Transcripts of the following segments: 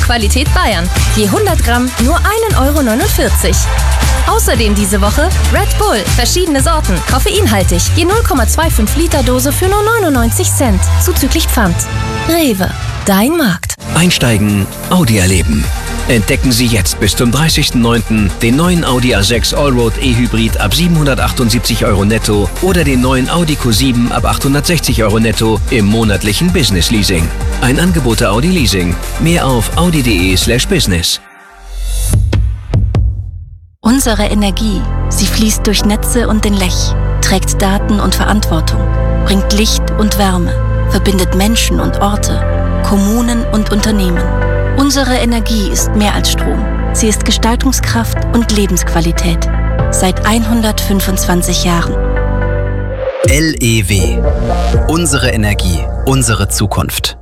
Qualität Bayern. Je 100 Gramm nur 1,49 €. Außerdem diese Woche Red Bull, verschiedene Sorten, koffeinhaltig, je 0,25 Liter Dose für nur 99 Cent, zuzüglich Pfand. Rewe, dein Markt. Einsteigen, Audi erleben. Entdecken Sie jetzt bis zum 30.09. den neuen Audi A6 Allroad E-Hybrid ab 778 € netto oder den neuen Audi Q7 ab 860 € netto im monatlichen Business Leasing. Ein Angebot der Audi Leasing. Mehr auf audi.de/business. Unsere Energie, sie fließt durch Netze und den Lech, trägt Daten und Verantwortung, bringt Licht und Wärme, verbindet Menschen und Orte, Kommunen und Unternehmen. Unsere Energie ist mehr als Strom. Sie ist Gestaltungskraft und Lebensqualität. Seit 125 Jahren. LEW. Unsere Energie, unsere Zukunft.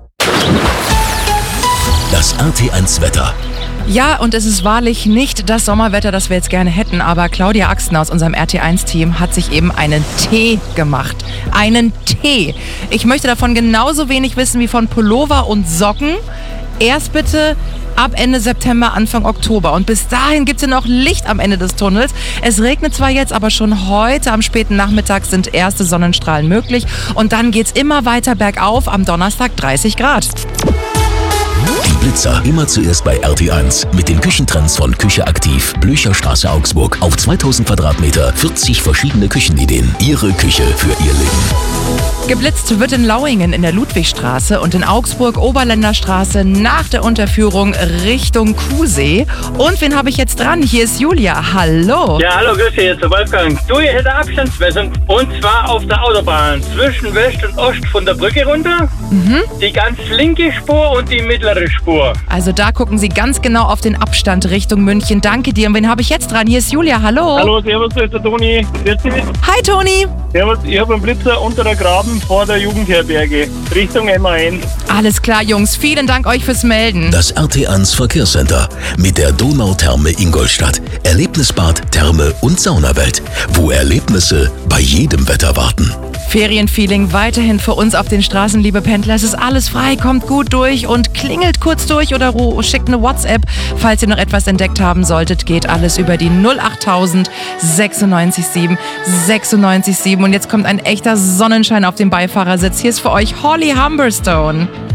Das RT1 Wetter. Ja, und es ist wahrlich nicht das Sommerwetter, das wir jetzt gerne hätten, aber Claudia Axtner aus unserem RT1-Team hat sich eben einen Tee gemacht. Einen Tee. Ich möchte davon genauso wenig wissen wie von Pullover und Socken. Erst bitte ab Ende September, Anfang Oktober. Und bis dahin gibt es ja noch Licht am Ende des Tunnels. Es regnet zwar jetzt, aber schon heute am späten Nachmittag sind erste Sonnenstrahlen möglich. Und dann geht's immer weiter bergauf, am Donnerstag 30 Grad. Die Blitzer immer zuerst bei RT1 mit den Küchentrends von Küche aktiv. Blücherstraße Augsburg. Auf 2000 Quadratmeter 40 verschiedene Küchenideen. Ihre Küche für Ihr Leben. Geblitzt wird in Lauingen in der Ludwigstraße und in Augsburg Oberländerstraße nach der Unterführung Richtung Kuhsee. Und wen habe ich jetzt dran? Hier ist Julia. Hallo. Ja, hallo, grüß dich, jetzt der Wolfgang. Du, hier hätte Abstandsmessung. Und zwar auf der Autobahn zwischen West und Ost von der Brücke runter. Die ganz linke Spur und die mittlere Spur. Also da gucken Sie ganz genau auf den Abstand Richtung München. Danke dir. Und wen habe ich jetzt dran? Hier ist Julia. Hallo. Hallo, servus, da ist der Toni. Hi, Toni. Servus, ich habe einen Blitzer unter der Graben vor der Jugendherberge, Richtung MAN. Alles klar, Jungs. Vielen Dank euch fürs Melden. Das RT1 Verkehrscenter mit der Donautherme Ingolstadt. Erlebnisbad, Therme und Saunawelt, wo Erlebnisse bei jedem Wetter warten. Ferienfeeling weiterhin für uns auf den Straßen, liebe Pendler. Es ist alles frei, kommt gut durch und klingelt kurz durch oder schickt eine WhatsApp. Falls ihr noch etwas entdeckt haben solltet, geht alles über die 08000 96 7 96 7. Und jetzt kommt ein echter Sonnenschein auf dem Beifahrersitz. Hier ist für euch Holly Humberstone.